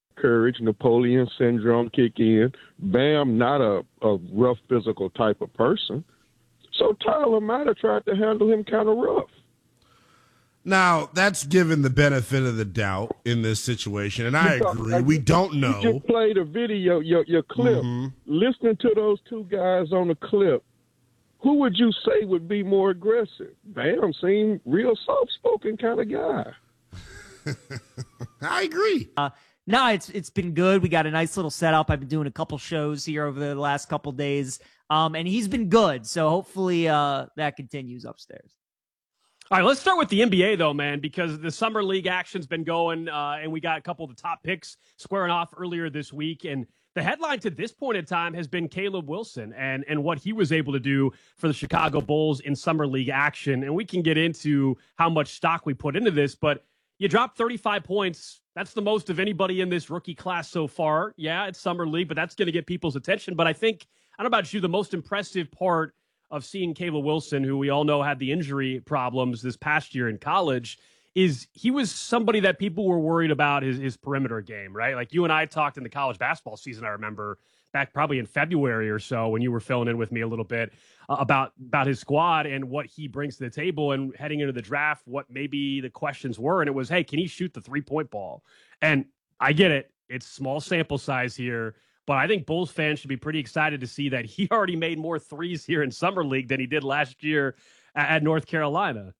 courage, Napoleon syndrome kick in. Bam, not a rough physical type of person. So Tyler might have tried to handle him kind of rough. Now, that's given the benefit of the doubt in this situation, and I agree. We don't know. You just played a video, your clip. Mm-hmm. Listening to those two guys on the clip, who would you say would be more aggressive? Bam seemed real soft-spoken kind of guy. I agree. No, it's been good. We got a nice little setup. I've been doing a couple shows here over the last couple days, and he's been good. So hopefully that continues upstairs. All right, let's start with the NBA, though, man, because the Summer League action's been going, and we got a couple of the top picks squaring off earlier this week. And the headline to this point in time has been Caleb Wilson and what he was able to do for the Chicago Bulls in Summer League action. And we can get into how much stock we put into this, but you dropped 35 points. That's the most of anybody in this rookie class so far. Yeah, it's Summer League, but that's going to get people's attention. But I think, I don't know about you, the most impressive part of seeing Caleb Wilson, who we all know had the injury problems this past year in college, is he was somebody that people were worried about his perimeter game, right? Like you and I talked in the college basketball season, I remember, back probably in February or so when you were filling in with me a little bit about his squad and what he brings to the table, and heading into the draft, what maybe the questions were. And it was, hey, can he shoot the three-point ball? And I get it. It's small sample size here. But I think Bulls fans should be pretty excited to see that he already made more threes here in Summer League than he did last year at North Carolina.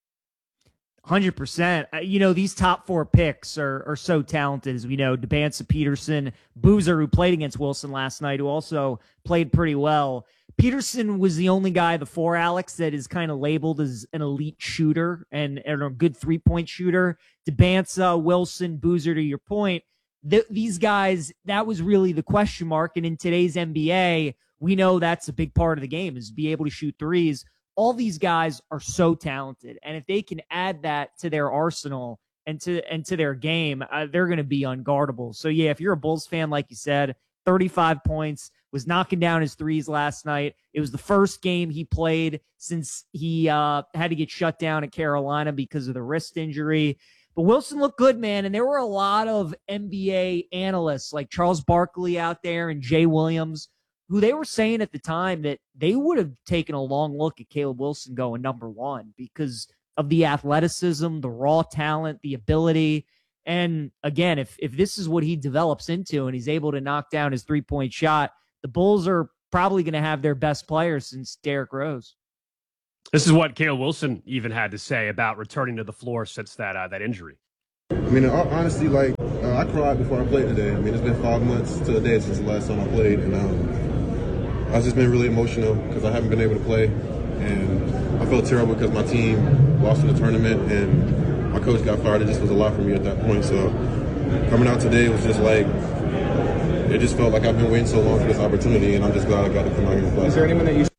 100%. You know, these top four picks are so talented, as we know. Debance, Peterson, Boozer, who played against Wilson last night, who also played pretty well. Peterson was the only guy, the four, Alex, that is kind of labeled as an elite shooter and a good three-point shooter. Debance, Wilson, Boozer, to your point. These guys, that was really the question mark. And in today's NBA, we know that's a big part of the game, is be able to shoot threes. All these guys are so talented. And if they can add that to their arsenal and to their game, they're going to be unguardable. So, yeah, if you're a Bulls fan, like you said, 35 points, was knocking down his threes last night. It was the first game he played since he had to get shut down at Carolina because of the wrist injury. But Wilson looked good, man, and there were a lot of NBA analysts like Charles Barkley out there and Jay Williams, who they were saying at the time that they would have taken a long look at Caleb Wilson going number one because of the athleticism, the raw talent, the ability. And again, if this is what he develops into and he's able to knock down his three-point shot, the Bulls are probably going to have their best player since Derrick Rose. This is what Caleb Wilson even had to say about returning to the floor since that injury. I mean, honestly, I cried before I played today. I mean, it's been 5 months to the day since the last time I played, and I've just been really emotional because I haven't been able to play, and I felt terrible because my team lost in the tournament, and my coach got fired. It just was a lot for me at that point. So coming out today was just like, it just felt like I've been waiting so long for this opportunity, and I'm just glad I got to come out here and play. Is there anyone that you...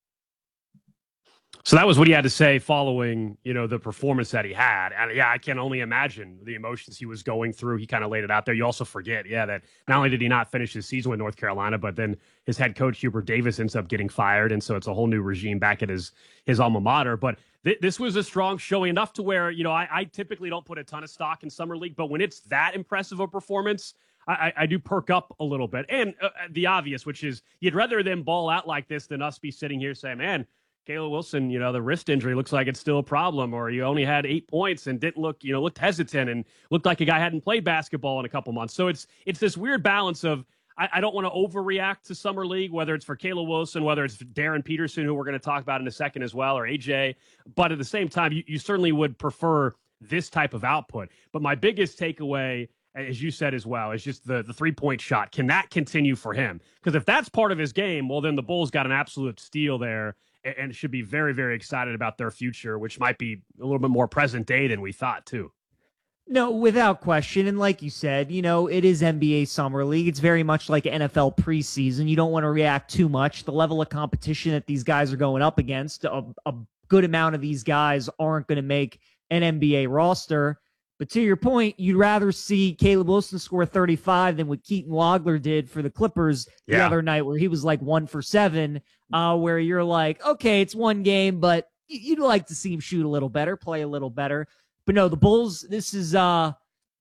So that was what he had to say following, the performance that he had. And yeah, I can only imagine the emotions he was going through. He kind of laid it out there. You also forget, that not only did he not finish his season with North Carolina, but then his head coach, Hubert Davis, ends up getting fired. And so it's a whole new regime back at his alma mater. But this was a strong showing, enough to where, I typically don't put a ton of stock in Summer League, but when it's that impressive a performance, I do perk up a little bit. And the obvious, which is you'd rather them ball out like this than us be sitting here saying, man, Caleb Wilson, the wrist injury looks like it's still a problem, or you only had 8 points and didn't looked hesitant and looked like a guy hadn't played basketball in a couple months. So it's this weird balance of I don't want to overreact to Summer League, whether it's for Caleb Wilson, whether it's Darren Peterson, who we're going to talk about in a second as well, or AJ. But at the same time, you certainly would prefer this type of output. But my biggest takeaway, as you said as well, is just the three-point shot. Can that continue for him? Because if that's part of his game, well, then the Bulls got an absolute steal there and should be very, very excited about their future, which might be a little bit more present day than we thought, too. No, without question. And like you said, it is NBA Summer League. It's very much like NFL preseason. You don't want to react too much. The level of competition that these guys are going up against, a good amount of these guys aren't going to make an NBA roster. But to your point, you'd rather see Caleb Wilson score 35 than what Keaton Wagler did for the Clippers the other night, where he was like 1 for 7, where you're like, okay, it's one game, but you'd like to see him shoot a little better, play a little better. But no, the Bulls, this is,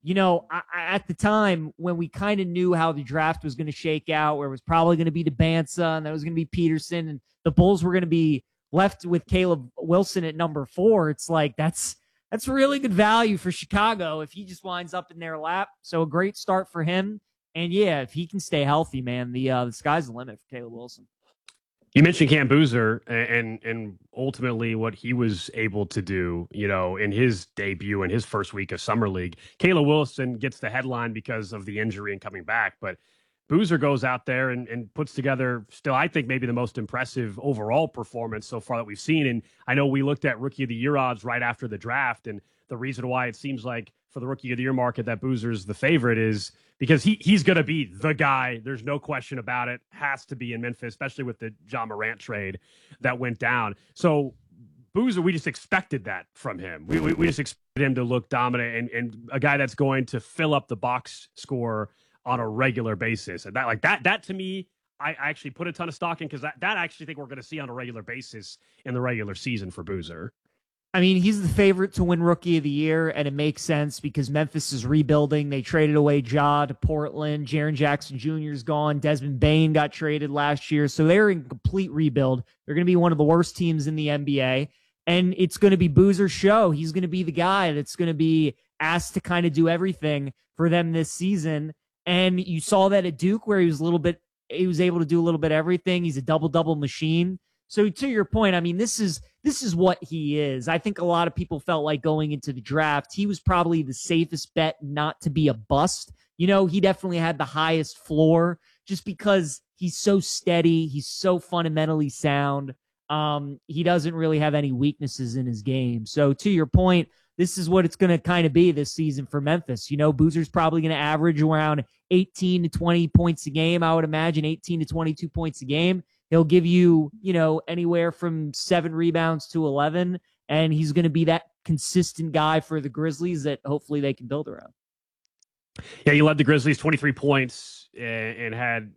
at the time when we kind of knew how the draft was going to shake out, where it was probably going to be DeBansa and that was going to be Peterson, and the Bulls were going to be left with Caleb Wilson at number 4, it's like that's really good value for Chicago if he just winds up in their lap. So a great start for him. And yeah, if he can stay healthy, man, the sky's the limit for Caleb Wilson. You mentioned Cam Boozer and ultimately what he was able to do, in his debut in his first week of Summer League. Caleb Wilson gets the headline because of the injury and coming back, but Boozer goes out there and puts together still, I think, maybe the most impressive overall performance so far that we've seen. And I know we looked at Rookie of the Year odds right after the draft, and the reason why it seems like for the Rookie of the Year market that Boozer's the favorite is because he's going to be the guy. There's no question about it. Has to be in Memphis, especially with the John Morant trade that went down. So Boozer, we just expected that from him. We just expected him to look dominant and a guy that's going to fill up the box score on a regular basis. And that to me, I actually put a ton of stock in because that I actually think we're going to see on a regular basis in the regular season for Boozer. I mean, he's the favorite to win Rookie of the Year, and it makes sense because Memphis is rebuilding. They traded away Ja to Portland. Jaren Jackson Jr. is gone. Desmond Bane got traded last year. So they're in complete rebuild. They're going to be one of the worst teams in the NBA, and it's going to be Boozer's show. He's going to be the guy that's going to be asked to kind of do everything for them this season. And you saw that at Duke where he was able to do a little bit of everything. He's a double-double machine. So to your point, I mean, this is what he is. I think a lot of people felt like going into the draft, he was probably the safest bet not to be a bust. He definitely had the highest floor just because he's so steady. He's so fundamentally sound. He doesn't really have any weaknesses in his game. So to your point, this is what it's going to kind of be this season for Memphis. Boozer's probably going to average around 18 to 20 points a game. I would imagine 18 to 22 points a game. He'll give you, anywhere from 7 rebounds to 11, and he's going to be that consistent guy for the Grizzlies that hopefully they can build around. Yeah, he led the Grizzlies 23 points and had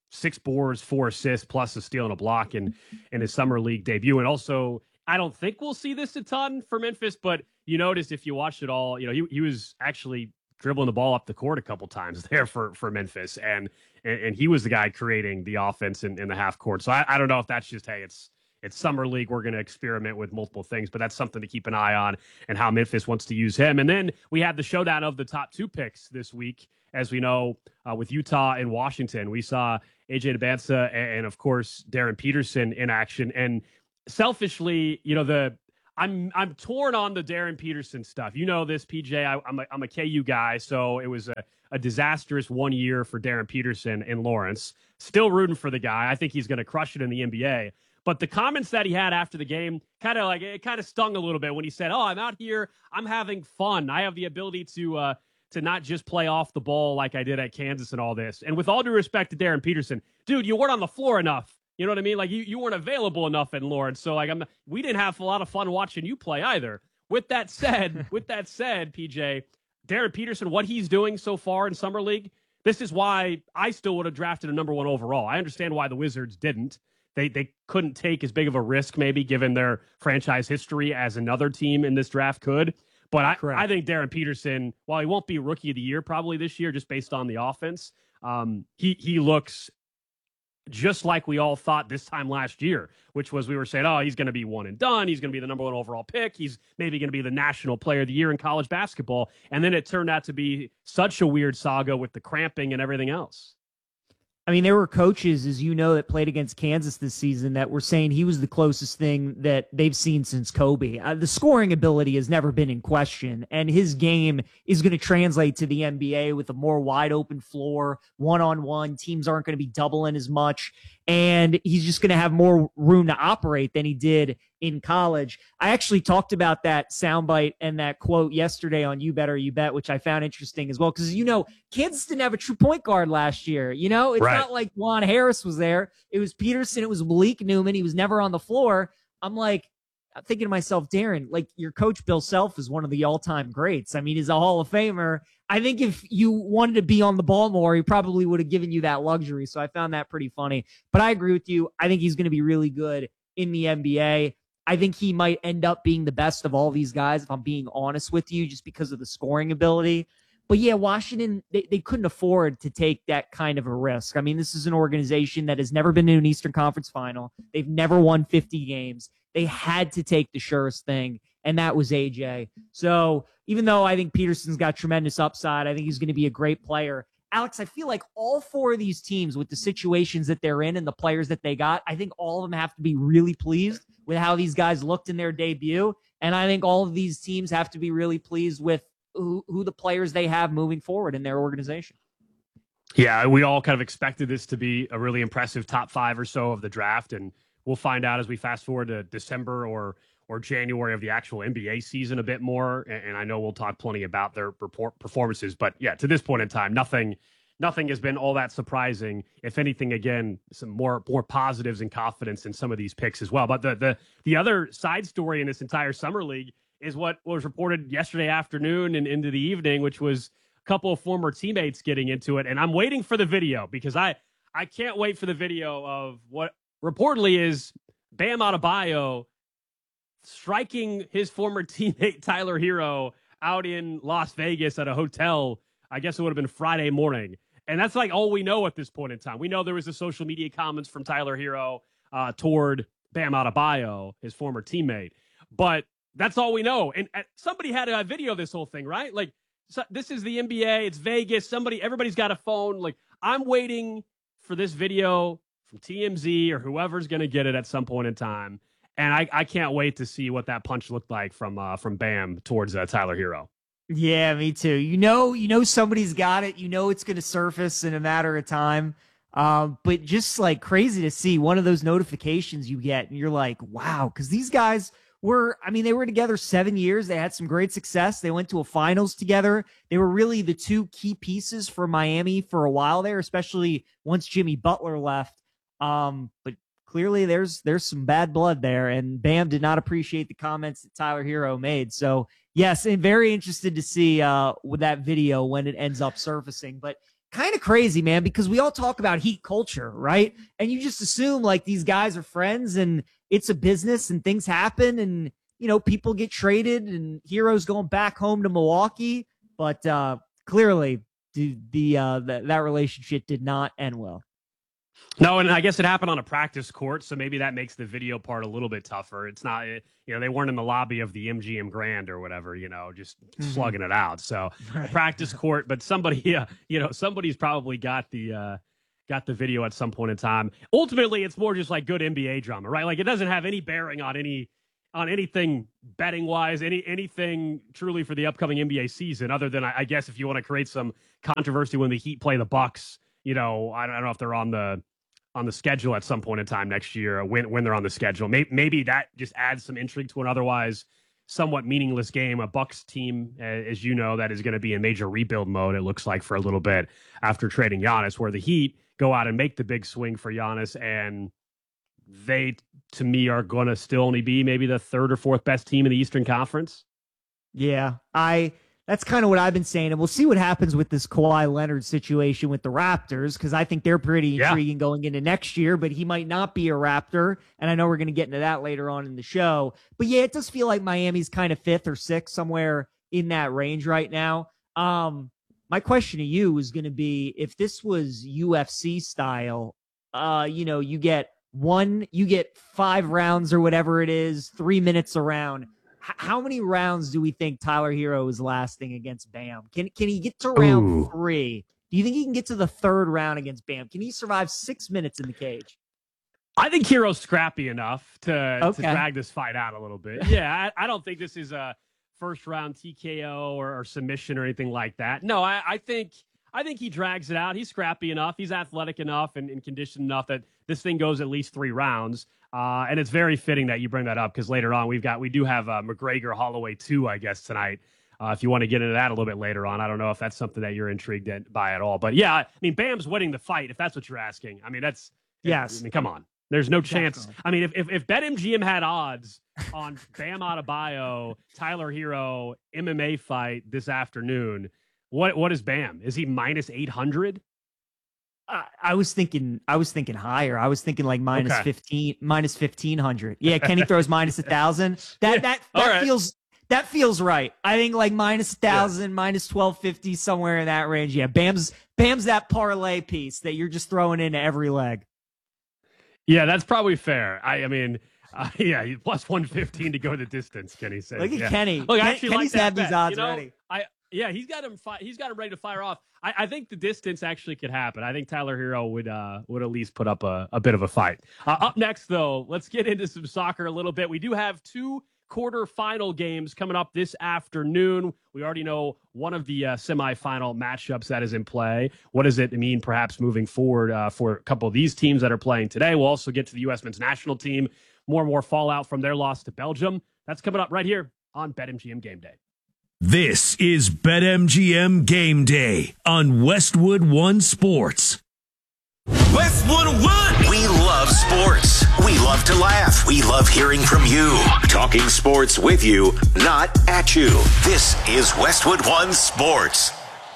6 boards, 4 assists, plus a steal and a block in his Summer League debut. And also, I don't think we'll see this a ton for Memphis, but you noticed if you watched it all, he was actually dribbling the ball up the court a couple times there for Memphis. And he was the guy creating the offense in the half court. So I don't know if that's just, hey, it's Summer League. We're going to experiment with multiple things, but that's something to keep an eye on and how Memphis wants to use him. And then we had the showdown of the top 2 picks this week. As we know, with Utah and Washington, we saw AJ DeBansa and of course, Darren Peterson in action. And selfishly, I'm torn on the Darren Peterson stuff. You know this, PJ. I'm a KU guy, so it was a disastrous 1 year for Darren Peterson in Lawrence. Still rooting for the guy. I think he's going to crush it in the NBA. But the comments that he had after the game kind of stung a little bit when he said, "Oh, I'm out here. I'm having fun. I have the ability to not just play off the ball like I did at Kansas and all this." And with all due respect to Darren Peterson, dude, you weren't on the floor enough. You know what I mean? Like you weren't available enough in Lawrence. So we didn't have a lot of fun watching you play either. With that said, PJ, Darren Peterson, what he's doing so far in Summer League, this is why I still would have drafted a number 1 overall. I understand why the Wizards didn't. They couldn't take as big of a risk, maybe given their franchise history as another team in this draft could. But I think Darren Peterson, while he won't be Rookie of the Year probably this year, just based on the offense, he looks just like we all thought this time last year, which was we were saying, oh, he's going to be one and done. He's going to be the number 1 overall pick. He's maybe going to be the national player of the year in college basketball. And then it turned out to be such a weird saga with the cramping and everything else. I mean, there were coaches, as you know, that played against Kansas this season that were saying he was the closest thing that they've seen since Kobe. The scoring ability has never been in question, and his game is going to translate to the NBA with a more wide open floor, one-on-one. Teams aren't going to be doubling as much, and he's just going to have more room to operate than he did in college. I actually talked about that soundbite and that quote yesterday on You Bet or You Bet, which I found interesting as well. Because, Kansas didn't have a true point guard last year. It's right. Not like Juan Harris was there. It was Peterson. It was Malik Newman. He was never on the floor. I'm thinking to myself, Darren, your coach Bill Self is one of the all-time greats. I mean, he's a Hall of Famer. I think if you wanted to be on the ball more, he probably would have given you that luxury. So I found that pretty funny. But I agree with you. I think he's going to be really good in the NBA. I think he might end up being the best of all these guys, if I'm being honest with you, just because of the scoring ability. But yeah, Washington, they couldn't afford to take that kind of a risk. I mean, this is an organization that has never been to an Eastern Conference final. They've never won 50 games. They had to take the surest thing, and that was AJ. So even though I think Peterson's got tremendous upside, I think he's going to be a great player. Alex, I feel like all four of these teams, with the situations that they're in and the players that they got, I think all of them have to be really pleased with how these guys looked in their debut. And I think all of these teams have to be really pleased with who the players they have moving forward in their organization. Yeah, we all kind of expected this to be a really impressive top 5 or so of the draft, and we'll find out as we fast forward to December or January of the actual NBA season a bit more. And I know we'll talk plenty about their performances, but yeah, to this point in time, nothing has been all that surprising. If anything, again, some more positives and confidence in some of these picks as well. But the other side story in this entire summer league is what was reported yesterday afternoon and into the evening, which was a couple of former teammates getting into it. And I'm waiting for the video because I can't wait for the video of what reportedly is Bam Adebayo striking his former teammate Tyler Hero out in Las Vegas at a hotel. I guess it would have been Friday morning. And that's like all we know at this point in time. We know there was the social media comments from Tyler Hero toward Bam Adebayo, his former teammate. But that's all we know. And somebody had a video of this whole thing, right? Like, so this is the NBA. It's Vegas. Everybody's got a phone. Like, I'm waiting for this video from TMZ or whoever's going to get it at some point in time. And I can't wait to see what that punch looked like from Bam towards Tyler Hero. Yeah, me too. You know somebody's got it. You know it's going to surface in a matter of time. But just like crazy to see one of those notifications you get, and you're like, wow, because these guys they were together 7 years. They had some great success. They went to a finals together. They were really the two key pieces for Miami for a while there, especially once Jimmy Butler left. But clearly there's some bad blood there, and Bam did not appreciate the comments that Tyler Hero made. So yes, and very interested to see with that video when it ends up surfacing. But kind of crazy, man, because we all talk about Heat culture, right? And you just assume like these guys are friends and it's a business and things happen and, people get traded and Hero's going back home to Milwaukee. But clearly that relationship did not end well. No, and I guess it happened on a practice court, so maybe that makes the video part a little bit tougher. It's not, they weren't in the lobby of the MGM Grand or whatever, just slugging it out. So right. Practice court, but somebody, somebody's probably got the video at some point in time. Ultimately, it's more just like good NBA drama, right? Like it doesn't have any bearing on anything betting wise, anything truly for the upcoming NBA season, other than I guess if you want to create some controversy when the Heat play the Bucks. I don't know if they're on the schedule at some point in time next year, when they're on the schedule. Maybe that just adds some intrigue to an otherwise somewhat meaningless game. A Bucks team, as you know, that is going to be in major rebuild mode, it looks like, for a little bit after trading Giannis, where the Heat go out and make the big swing for Giannis, and they, to me, are going to still only be maybe the third or fourth best team in the Eastern Conference. Yeah, that's kind of what I've been saying, and we'll see what happens with this Kawhi Leonard situation with the Raptors, because I think they're pretty intriguing going into next year, but he might not be a Raptor, and I know we're going to get into that later on in the show. But yeah, it does feel like Miami's kind of fifth or sixth, somewhere in that range right now. My question to you is going to be, if this was UFC style, you get 5 rounds or whatever it is, 3 minutes a round. How many rounds do we think Tyler Hero is lasting against Bam? Can he get to round 3? Do you think he can get to the 3rd round against Bam? Can he survive 6 minutes in the cage? I think Hero's scrappy enough to drag this fight out a little bit. Yeah, I don't think this is a first round TKO or submission or anything like that. No, I think he drags it out. He's scrappy enough. He's athletic enough and conditioned enough that this thing goes at least 3 rounds. And it's very fitting that you bring that up, because later on we do have McGregor Holloway 2, I guess, tonight. If you want to get into that a little bit later on, I don't know if that's something that you're intrigued by at all. But yeah, I mean, Bam's winning the fight, if that's what you're asking. I mean, yes. I mean, come on. There's no chance. I mean, if BetMGM had odds on Bam Adebayo, Tyler Hero MMA fight this afternoon, what is Bam? Is he minus 800? I was thinking higher. I was thinking like minus 1500. Yeah, Kenny throws minus 1,000. That That feels right. I think like minus 1,000, minus 1,250, somewhere in that range. Yeah, Bam's that parlay piece that you're just throwing into every leg. Yeah, that's probably fair. I mean, yeah, plus 115 to go the distance, Kenny says. Look at yeah. Kenny. Look, I actually Kenny's like that had these bet. odds ready. Yeah, he's got him ready to fire off. I think the distance actually could happen. I think Tyler Hero would at least put up a bit of a fight. Up next, though, let's get into some soccer a little bit. We do have 2 quarterfinal games coming up this afternoon. We already know one of the semifinal matchups that is in play. What does it mean perhaps moving forward for a couple of these teams that are playing today? We'll also get to the U.S. men's national team. More and more fallout from their loss to Belgium. That's coming up right here on BetMGM Game Day. This is BetMGM Game Day on Westwood One Sports. Westwood One! We love sports. We love to laugh. We love hearing from you. Talking sports with you, not at you. This is Westwood One Sports.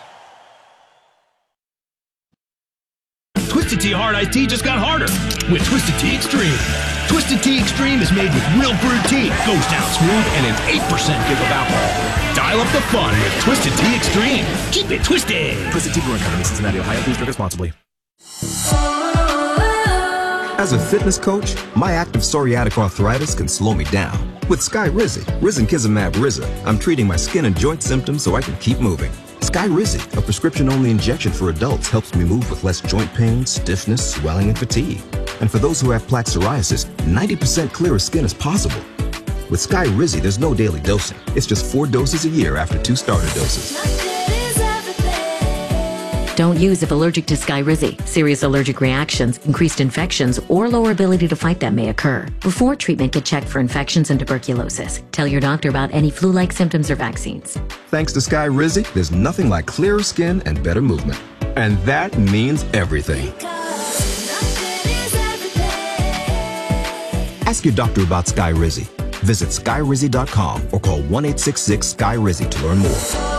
Twisted Tea Hard Iced Tea just got harder with Twisted Tea Extreme. Twisted Tea Extreme is made with real brewed tea, goes down smooth, and an 8% give of alcohol. Dial up the fun with Twisted Tea Extreme. Keep it twisted. Twisted Tea Brewing Company, Cincinnati, Ohio. Please drink responsibly. As a fitness coach, my active psoriatic arthritis can slow me down. With Skyrizi, Risankizumab Riza, I'm treating my skin and joint symptoms so I can keep moving. Skyrizi, a prescription-only injection for adults, helps me move with less joint pain, stiffness, swelling, and fatigue. And for those who have plaque psoriasis, 90% clearer skin is possible. With Skyrizi, there's no daily dosing. It's just 4 doses a year after 2 starter doses. Don't use if allergic to Skyrizi. Serious allergic reactions, increased infections, or lower ability to fight them may occur. Before treatment, get checked for infections and tuberculosis. Tell your doctor about any flu-like symptoms or vaccines. Thanks to Skyrizi, there's nothing like clearer skin and better movement. And that means everything. Ask your doctor about Skyrizi. Visit Skyrizi.com or call 1-866-SKY-RIZI to learn more.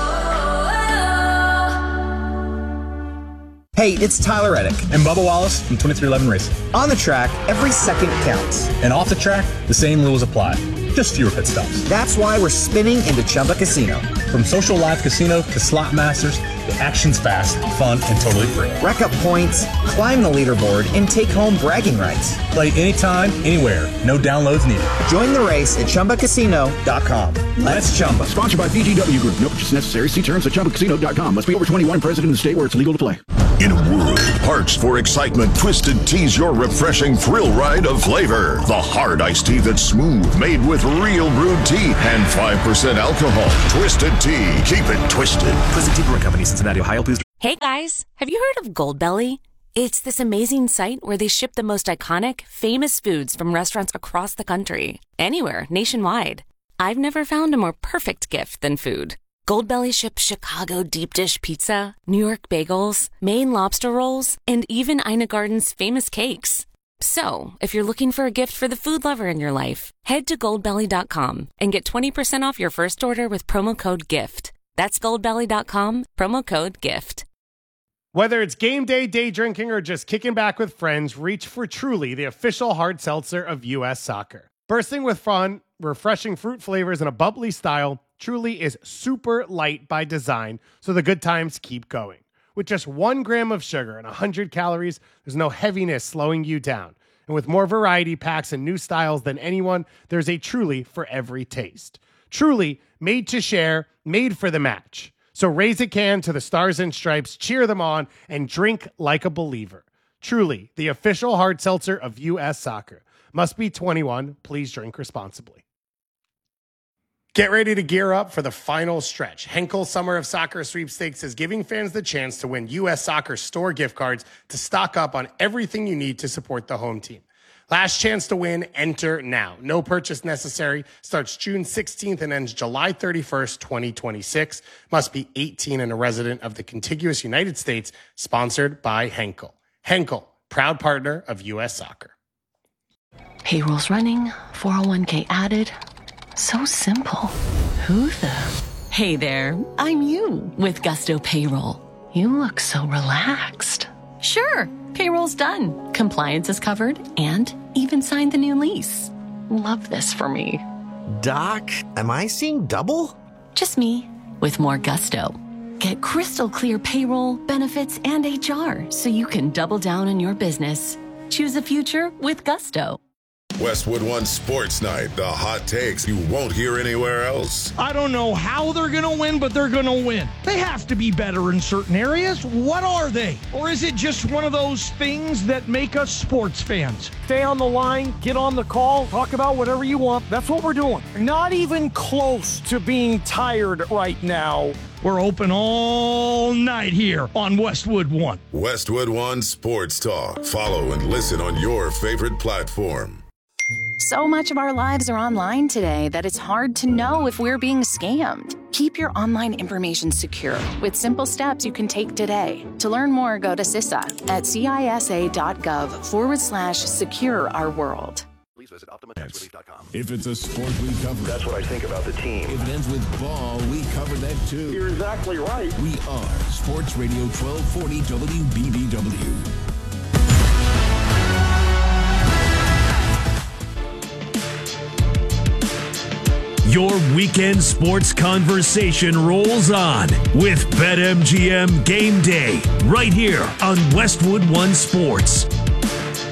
Hey, it's Tyler Reddick and Bubba Wallace from 2311 Racing. On the track, every second counts. And off the track, the same rules apply. Just fewer pit stops. That's why we're spinning into Chumba Casino. From social live casino to slot masters, the action's fast, fun, and totally free. Rack up points, climb the leaderboard, and take home bragging rights. Play anytime, anywhere. No downloads needed. Join the race at ChumbaCasino.com. Let's Chumba. Sponsored by VGW Group. No purchase necessary. See terms at ChumbaCasino.com. Must be over 21 and present in the state where it's legal to play. In a world parched for excitement, Twisted Tea's your refreshing thrill ride of flavor. The hard iced tea that's smooth, made with real brewed tea and 5% alcohol. Twisted Tea. Keep it twisted. Twisted Tea Brewing Company, Cincinnati, Ohio. Please. Hey guys, have you heard of Goldbelly? It's this amazing site where they ship the most iconic, famous foods from restaurants across the country. Anywhere, nationwide. I've never found a more perfect gift than food. Goldbelly ships Chicago deep dish pizza, New York bagels, Maine lobster rolls, and even Ina Garden's famous cakes. So, if you're looking for a gift for the food lover in your life, head to goldbelly.com and get 20% off your first order with promo code GIFT. That's goldbelly.com, promo code GIFT. Whether it's game day, day drinking, or just kicking back with friends, reach for Truly, the official hard seltzer of U.S. Soccer. Bursting with fun, refreshing fruit flavors, and a bubbly style, Truly is super light by design, so the good times keep going. With just 1 gram of sugar and 100 calories, there's no heaviness slowing you down. And with more variety packs and new styles than anyone, there's a Truly for every taste. Truly, made to share, made for the match. So raise a can to the Stars and Stripes, cheer them on, and drink like a believer. Truly, the official hard seltzer of U.S. Soccer. Must be 21. Please drink responsibly. Get ready to gear up for the final stretch. Henkel Summer of Soccer Sweepstakes is giving fans the chance to win U.S. Soccer store gift cards to stock up on everything you need to support the home team. Last chance to win, enter now. No purchase necessary. Starts June 16th and ends July 31st, 2026. Must be 18 and a resident of the contiguous United States. Sponsored by Henkel. Henkel, proud partner of U.S. Soccer. Payroll's running, 401k added. So simple. Who the? Hey there, I'm you with Gusto Payroll. You look so relaxed. Sure, payroll's done. Compliance is covered and even signed the new lease. Love this for me. Doc, am I seeing double? Just me, with more gusto. Get crystal clear payroll, benefits, and HR so you can double down on your business. Choose a future with gusto. Westwood One Sports Night, the hot takes you won't hear anywhere else. I don't know how they're going to win, but they're going to win. They have to be better in certain areas. What are they? Or is it just one of those things that make us sports fans? Stay on the line, get on the call, talk about whatever you want. That's what we're doing. Not even close to being tired right now. We're open all night here on Westwood One. Westwood One Sports Talk. Follow and listen on your favorite platform. So much of our lives are online today that it's hard to know if we're being scammed. Keep your online information secure with simple steps you can take today. To learn more, go to CISA at cisa.gov/secure our world. Please visit OptimaTaxRelief.com. If it's a sport, we cover it. That's what I think about the team. If it ends with ball, we cover that too. You're exactly right. We are Sports Radio 1240 WBBW. Your weekend sports conversation rolls on with BetMGM Game Day right here on Westwood One Sports.